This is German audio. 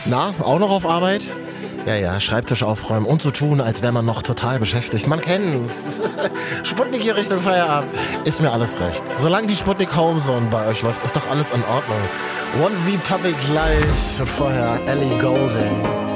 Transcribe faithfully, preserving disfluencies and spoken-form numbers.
Na, auch noch auf Arbeit? Ja, ja, Schreibtisch aufräumen und so tun, als wäre man noch total beschäftigt. Man kennt's. Sputnik hier Richtung Feierabend. Ist mir alles recht. Solange die Sputnik Homezone bei euch läuft, ist doch alles in Ordnung. One V Public gleich und vorher Ellie Goulding.